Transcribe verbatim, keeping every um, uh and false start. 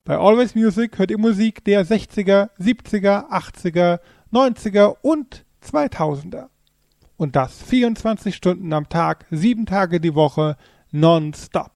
Bei Always Music hört ihr Musik der sechziger, siebziger, achtziger, neunziger und zweitausender. Und das vierundzwanzig Stunden am Tag, sieben Tage die Woche, nonstop.